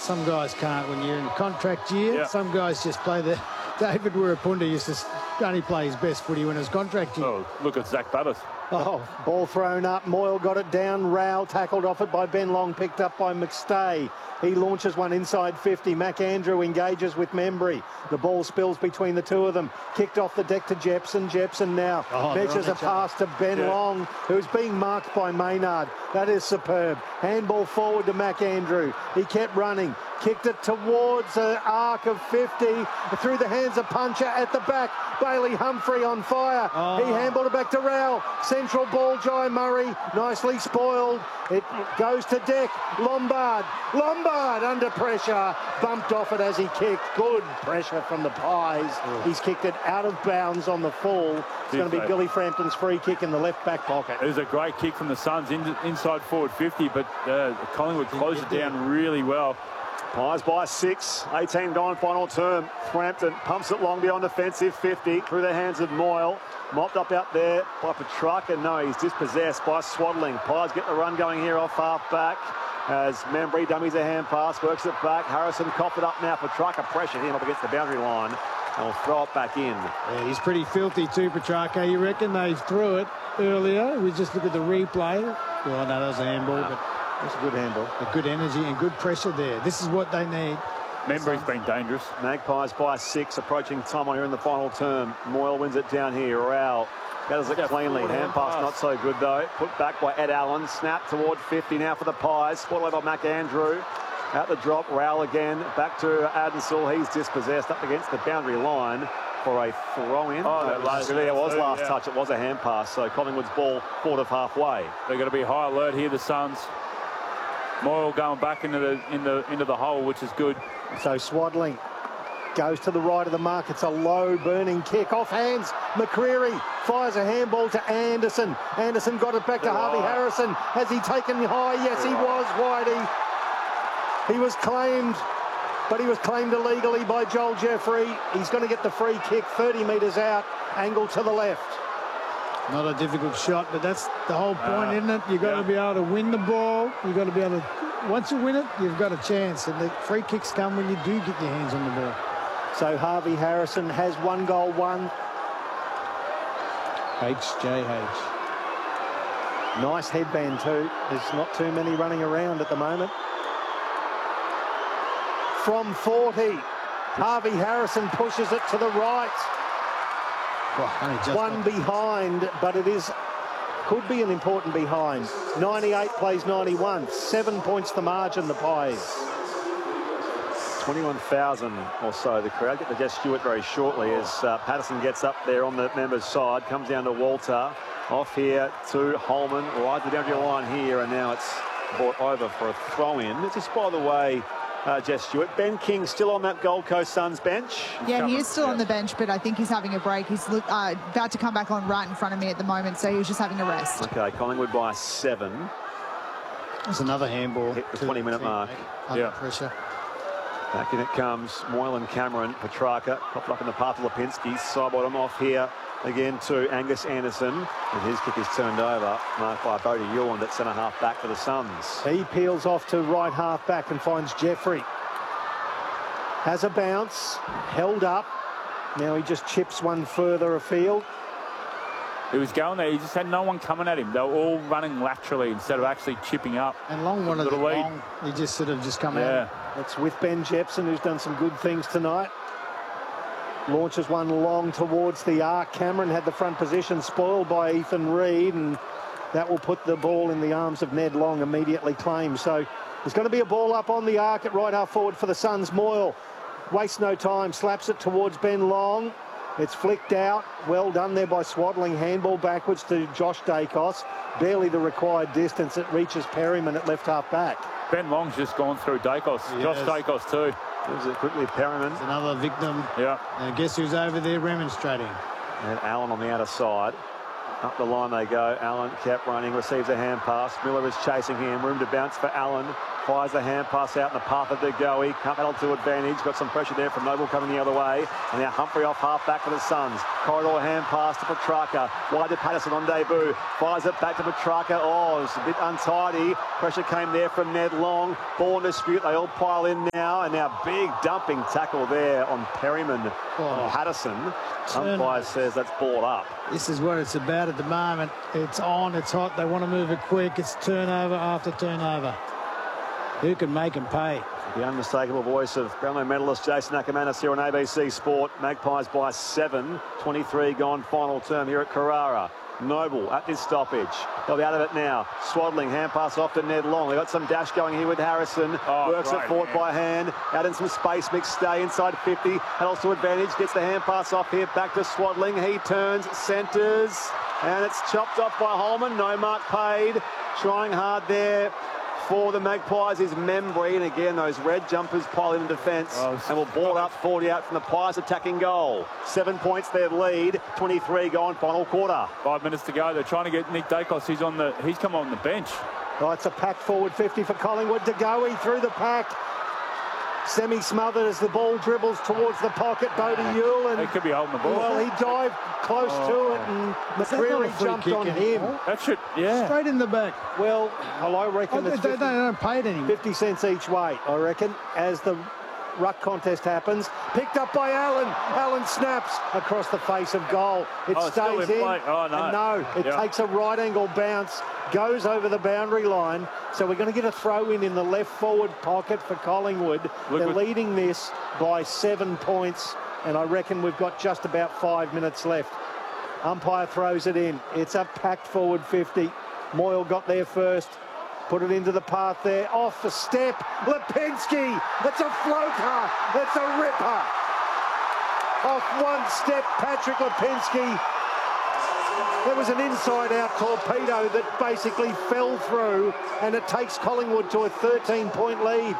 Some guys can't when you're in contract year. Yeah. Some guys just play the... David Wirapunda used to only play his best footy when it was contract year. Oh, look at Zach Butters. Oh, ball thrown up. Moyle got it down. Rowell tackled off it by Ben Long, picked up by McStay. He launches one inside 50. McAndrew engages with Membry. The ball spills between the two of them. Kicked off the deck to Jepson. Jepson now measures a pass to Ben Long, who's being marked by Maynard. That is superb. Handball forward to McAndrew. He kept running. Kicked it towards an arc of 50 through the hands of Puncher at the back. Bailey Humphrey on fire. He handballed it back to Rowell. Central ball, Jai Murray. Nicely spoiled. It goes to Deck. Lombard under pressure. Bumped off it as he kicked. Good pressure from the Pies. He's kicked it out of bounds on the full. It's going to be Billy Frampton's free kick in the left back pocket. It was a great kick from the Suns inside forward 50, but Collingwood closed it down really well. Pies by 6, 18-9 final term. Frampton pumps it long beyond defensive 50 through the hands of Moyle. Mopped up out there by Petrarca. No, he's dispossessed by Swaddling. Pies get the run going here off half back as Membry dummies a hand pass, works it back. Harrison coughed it up now. Petrarca pressured him up against the boundary line and will throw it back in. Yeah, he's pretty filthy too, Petrarca. You reckon they threw it earlier? We just look at the replay. Well, no, that was a handball, but it's a good handball. A good energy and good pressure there. This is what they need. Membry's been dangerous. Magpies by 6, approaching time on here in the final term. Moyle wins it down here. Rowell gathers it cleanly. Hand pass not so good though. Put back by Ed Allen. Snap toward 50 now for the Pies. Spot away by McAndrew. Out the drop, Rowell again. Back to Adensall. He's dispossessed up against the boundary line for a throw-in. Oh, that last touch. It was a hand pass. So Collingwood's ball forward of halfway. They're going to be high alert here, the Suns. Moyle going back into the hole, which is good. So Swaddling goes to the right of the mark. It's a low burning kick off hands. McCreary fires a handball to Anderson. Anderson got it back to Harvey Harrison. Has he taken high? Yes, he was, Whitey. He was claimed, but he was claimed illegally by Joel Jeffrey. He's going to get the free kick 30 metres out, angle to the left. Not a difficult shot, but that's the whole point, isn't it? You've got to be able to win the ball. You've got to be able to... Once you win it, you've got a chance. And the free kicks come when you do get your hands on the ball. So Harvey Harrison has 1 goal, 1. HJH. Nice headband too. There's not too many running around at the moment. From 40, Harvey Harrison pushes it to the right. One behind, but it could be an important behind. 98 plays 91. 7 points the margin, the Pies. 21,000 or so the crowd. Get to Jess Stewart very shortly as Patterson gets up there on the members' side. Comes down to Walter. Off here to Holman. Right to the boundary line here, and now it's brought over for a throw-in. Just by the way, Jess Stewart, Ben King still on that Gold Coast Suns bench? Yeah, he is still on the bench, but I think he's having a break. He's about to come back on right in front of me at the moment, so he was just having a rest. Okay, Collingwood by 7. There's another handball. Hit the 20-minute mark. Under pressure. Back in it comes Moyle and Cameron. Petrarca popped up in the path of Lipinski. Side bottom off here again to Angus Anderson. And his kick is turned over. Marked by Bodie Ewan at centre-half back for the Suns. He peels off to right half back and finds Jeffrey. Has a bounce. Held up. Now he just chips one further afield. He was going there. He just had no one coming at him. They were all running laterally instead of actually chipping up. And Long wanted the long. He just sort of come out. That's with Ben Jepson, who's done some good things tonight. Launches one long towards the arc. Cameron had the front position spoiled by Ethan Reid, and that will put the ball in the arms of Ned Long, immediately claimed. So there's going to be a ball up on the arc at right half forward for the Suns. Moyle wastes no time, slaps it towards Ben Long. It's flicked out. Well done there by Swaddling. Handball backwards to Josh Dacos. Barely the required distance. It reaches Perryman at left half back. Ben Long's just gone through Dacos. Josh Dacos too. There's it quickly, Perryman. It's another victim. Yeah. And guess who's over there remonstrating? And Allen on the outer side. Up the line they go. Allen kept running, receives a hand pass. Miller is chasing him. Room to bounce for Allen. Fires the hand pass out in the path of De Goey. Can't battle to advantage. Got some pressure there from Noble coming the other way. And now Humphrey off half back for the Suns. Corridor hand pass to Petrarca. Wide to Patterson on debut. Fires it back to Petrarca. Oh, it's a bit untidy. Pressure came there from Ned Long. Ball in dispute. They all pile in now. And now big dumping tackle there on Perryman. Patterson. Umpire says that's ball up. This is what it's about at the moment. It's on, it's hot. They want to move it quick. It's turnover after turnover. Who can make them pay? The unmistakable voice of Brownlow medalist Jason Ackermanis here on ABC Sport. Magpies by 7. 23 gone final term here at Carrara. Noble at this stoppage. They'll be out of it now. Swaddling, hand pass off to Ned Long. They've got some dash going here with Harrison. Works it forward by hand. Out in some space. McStay inside 50. Handles to advantage. Gets the hand pass off here. Back to Swaddling. He turns, centres. And it's chopped off by Holman. No mark paid. Trying hard there for the Magpies is Membry, and again those red jumpers pile in defence and will ball up 40 out from the Pies attacking goal. 7 points their lead, 23 gone final quarter. 5 minutes to go. They're trying to get Nick Dacos. He's come on the bench. Oh, it's a pack forward 50 for Collingwood. De Goey through the pack. Semi-smothered as the ball dribbles towards the pocket. Bodie Ewell. And he could be holding the ball. Well, he dived close to it, and McCreary jumped on him. That should, yeah. Straight in the back. Well, I reckon it's they don't pay it anymore. 50 cents each way, I reckon, as the ruck contest happens. Picked up by Allen. Allen snaps across the face of goal. It stays in. Oh, no. And no, it takes a right angle bounce, goes over the boundary line. So we're going to get a throw in the left forward pocket for Collingwood. They're leading this by 7 points, and I reckon we've got just about 5 minutes left. Umpire throws it in. It's a packed forward 50. Moyle got there first. Put it into the path there. Off the step. Lipinski. It's a floater. It's a ripper. Off one step, Patrick Lipinski. There was an inside-out torpedo that basically fell through, and it takes Collingwood to a 13-point lead.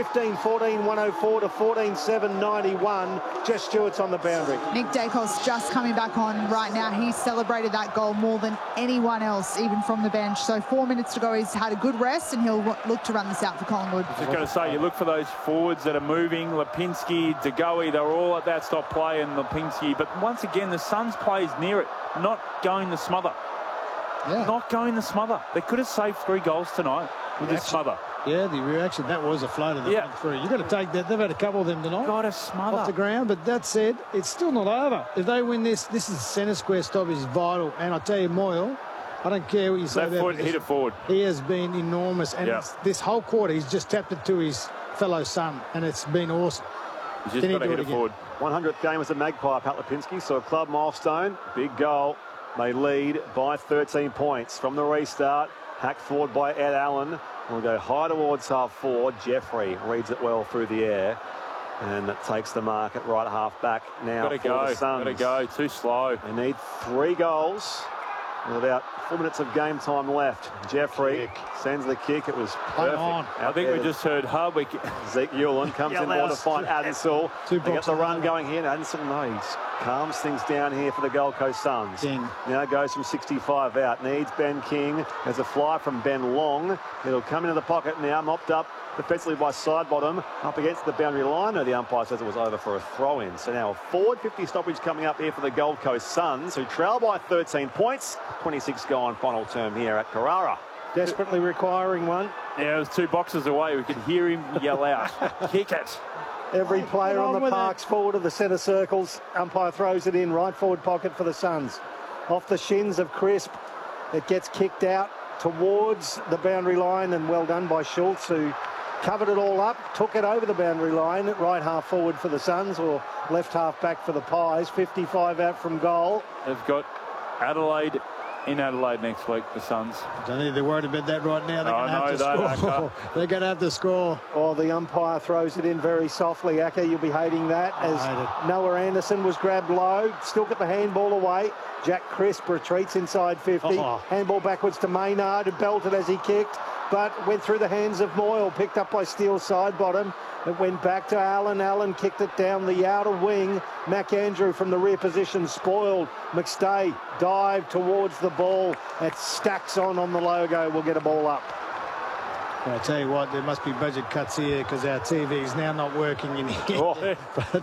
15-14, 104 to 14-7, 91. Jess Stewart's on the boundary. Nick Dacos just coming back on right now. He celebrated that goal more than anyone else, even from the bench. So 4 minutes to go. He's had a good rest, and he'll look to run this out for Collingwood. I was just going to say, you look for those forwards that are moving. Lipinski, De Goey, they're all at that stop play, and Lipinski. But once again, the Suns plays near it, not going the smother. Yeah. Not going the smother. They could have saved 3 goals tonight with this smother. Yeah, the reaction, that was a floater that went through. You've got to take that. They've had a couple of them tonight. Got a smother. Off the ground, but that said, it's still not over. If they win this is centre square stop is vital. And I tell you, Moyle, I don't care what you say. Left foot, hit it forward. He has been enormous. And this whole quarter, he's just tapped it to his fellow son, and it's been awesome. He's just got to hit it forward. 100th game as a Magpie, Pat Lipinski, so a club milestone. Big goal. They lead by 13 points from the restart. Hacked forward by Ed Allen. We'll go high towards half forward. Jeffrey reads it well through the air. And that takes the mark at right half back now for the Suns. Got to go. Too slow. They need 3 goals with about 4 minutes of game time left. Jeffrey sends the kick. It was perfect. I think we just heard Hardwick. Zeke Ewell comes in more to find Adensel. They get the run going here. And Adensel knows. Calms things down here for the Gold Coast Suns. King. Now goes from 65 out. Needs Ben King. There's a fly from Ben Long. It'll come into the pocket now. Mopped up defensively by Sidebottom. Up against the boundary line. The umpire says it was over for a throw-in. So now a forward 50 stoppage coming up here for the Gold Coast Suns, who trail by 13 points. 26 gone final term here at Carrara. Desperately requiring one. Yeah, it was 2 boxes away. We could hear him yell out. Kick it. Every player on the park's forward of the centre circles. Umpire throws it in, right forward pocket for the Suns. Off the shins of Crisp. It gets kicked out towards the boundary line, and well done by Schultz, who covered it all up, took it over the boundary line, right half forward for the Suns, or left half back for the Pies. 55 out from goal. They've got Adelaide in Adelaide next week, the Suns. I don't think they're worried about that right now. They're going to have to score. They're going to have to score. Oh, the umpire throws it in very softly. Acker, you'll be hating that. As Noah Anderson was grabbed low. Still got the handball away. Jack Crisp retreats inside 50. Handball backwards to Maynard, who belted as he kicked, but went through the hands of Moyle. Picked up by Steele Sidebottom. It went back to Allen. Allen kicked it down the outer wing. McAndrew from the rear position spoiled. McStay dived towards the ball. It stacks on the logo. We'll get a ball up. I tell you what, there must be budget cuts here because our TV is now not working in here. Oh.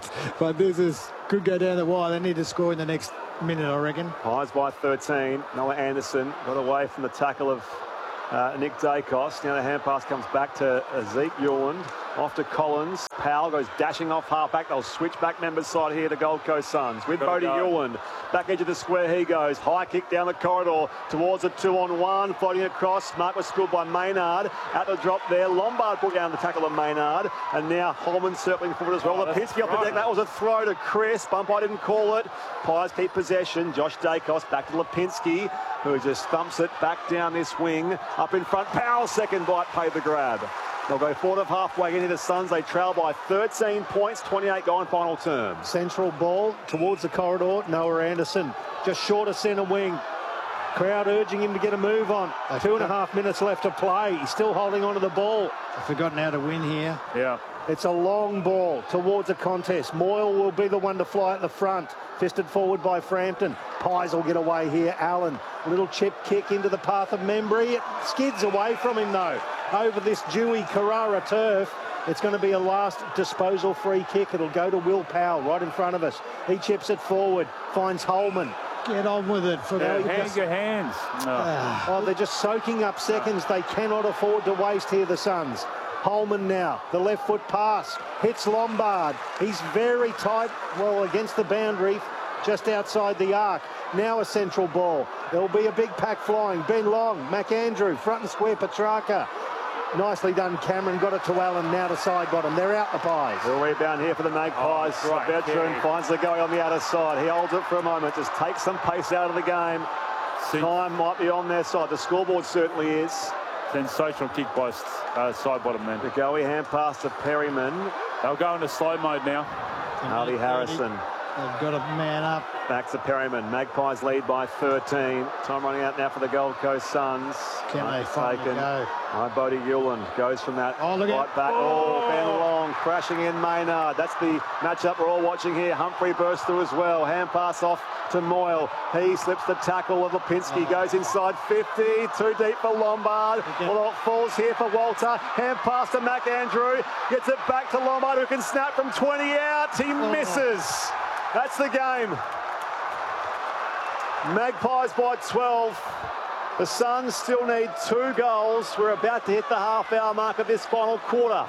but this is could go down the wire. They need to score in the next minute, I reckon. Pies by 13. Noah Anderson got away from the tackle of Nick Dacos. Now the hand pass comes back to Zeke Yuland. Off to Collins. Powell goes dashing off half-back. They'll switch back members side here to Gold Coast Suns. With Bodie Yuland. Back edge of the square he goes. High kick down the corridor towards a 2-on-1. Floating across. Mark was schooled by Maynard. Out the drop there. Lombard put down the tackle of Maynard. And now Holman circling forward as well. Lipinski off the deck. That was a throw to Chris. Umpire didn't call it. Pies keep possession. Josh Dacos back to Lipinski, who just thumps it back down this wing. Up in front. Powell second bite paid the grab. They'll go forward of halfway into the Suns. They trail by 13 points, 28 gone final term. Central ball towards the corridor. Noah Anderson just short of centre wing. Crowd urging him to get a move on. 2.5 minutes left to play. He's still holding onto the ball. I've forgotten how to win here. Yeah. It's a long ball towards a contest. Moyle will be the one to fly at the front. Fisted forward by Frampton. Pies will get away here. Allen, a little chip kick into the path of Membry. It skids away from him though. Over this dewy Carrara turf. It's going to be a last disposal free kick. It'll go to Will Powell right in front of us. He chips it forward. Finds Holman. Get on with it. Hang your hands. No. Oh, they're just soaking up seconds. They cannot afford to waste here, the Suns. Holman now, the left foot pass, hits Lombard. He's very tight, well, against the boundary, just outside the arc. Now a central ball. There'll be a big pack flying. Ben Long, McAndrew, front and square, Petrarca. Nicely done, Cameron. Got it to Allen, now to side bottom. They're out the Pies. The rebound here for the Magpies. Veteran finds the guy on the outer side. He holds it for a moment, just takes some pace out of the game. Time might be on their side. The scoreboard certainly is. Sensational kick by side bottom man. The goey hand pass to Perryman. They'll go into slow mode now. Harvey Harrison. They've got a man up. Back to Perryman. Magpies lead by 13. Time running out now for the Gold Coast Suns. Can they finally go? Bodie Yuland goes from that right back. Ben Long crashing in Maynard. That's the matchup we're all watching here. Humphrey bursts through as well. Hand pass off to Moyle. He slips the tackle of Lipinski. Goes inside 50. Too deep for Lombard. Well, it falls here for Walter. Hand pass to McAndrew. Gets it back to Lombard, who can snap from 20 out. He misses. That's the game. Magpies by 12. The Suns still need 2 goals. We're about to hit the half-hour mark of this final quarter.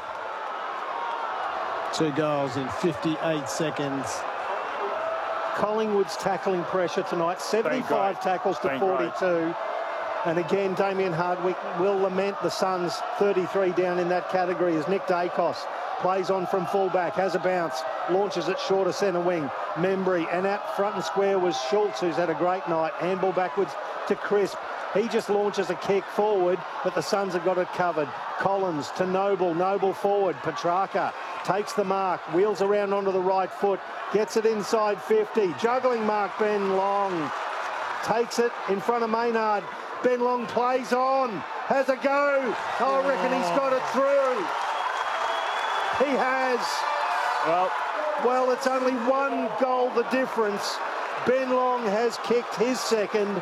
2 goals in 58 seconds. Collingwood's tackling pressure tonight. 75 tackles to 42. And again, Damien Hardwick will lament the Suns 33 down in that category as Nick Dacos plays on from fullback, has a bounce, launches it short of centre wing. Membry, and at front and square was Schultz, who's had a great night. Handball backwards to Crisp. He just launches a kick forward, but the Suns have got it covered. Collins to Noble, Noble forward. Petrarca takes the mark, wheels around onto the right foot, gets it inside 50. Juggling mark, Ben Long. Takes it in front of Maynard. Ben Long plays on, has a go. I reckon he's got it through. He has. Well, it's only 1 goal the difference. Ben Long has kicked his second.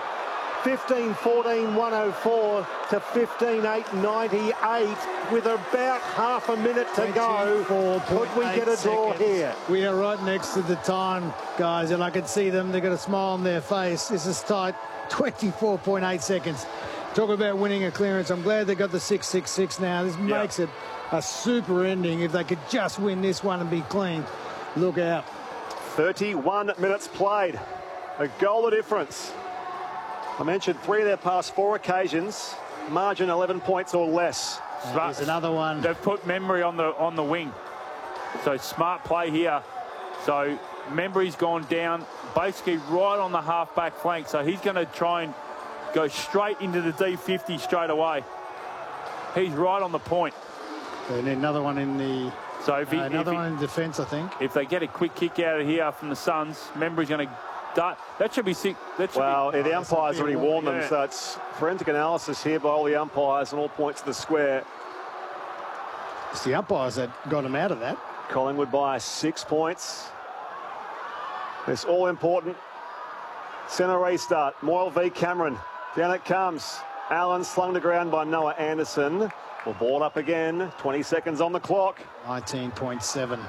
15-14-104 to 15-8-98 with about half a minute to go. Could we get a draw here? We are right next to the time, guys, and I can see them. They've got a smile on their face. This is tight. 24.8 seconds. Talk about winning a clearance. I'm glad they got the 6-6-6 now. This makes it a super ending. If they could just win this one and be clean, look out. 31 minutes played. A goal of difference. I mentioned 3 of their past 4 occasions. Margin 11 points or less. There's another one. They've put Membry on the wing. So smart play here. So Membry's gone down basically right on the half-back flank. So he's going to try and go straight into the D50 straight away. He's right on the point. And another one in the... So if he, another one in defence, I think. If they get a quick kick out of here from the Suns, Membry's going to... That should be sick. The umpires already warned them, so it's forensic analysis here by all the umpires and all points of the square. It's the umpires that got them out of that. Collingwood by 6 points. It's all important. Centre restart. Moyle v Cameron. Down it comes. Allen slung to ground by Noah Anderson. Will ball up again. 20 seconds on the clock. 19.7.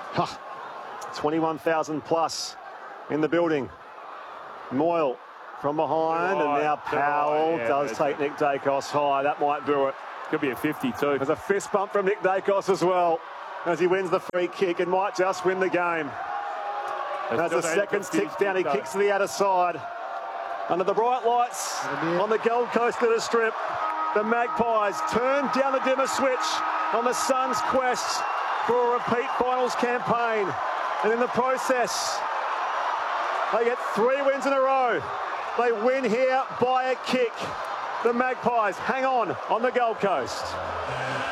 21,000 plus in the building. Moyle from behind, and now Powell does take Nick Dacos high. That might do it. Could be a 50 too. There's a fist bump from Nick Dacos as well as he wins the free kick and might just win the game. As the seconds tick down, he kicks to the outer side. Under the bright lights on the Gold Coast Litter Strip, the Magpies turn down the dimmer switch on the Suns' quest for a repeat finals campaign. And in the process, they get 3 wins in a row. They win here by a kick. The Magpies hang on the Gold Coast.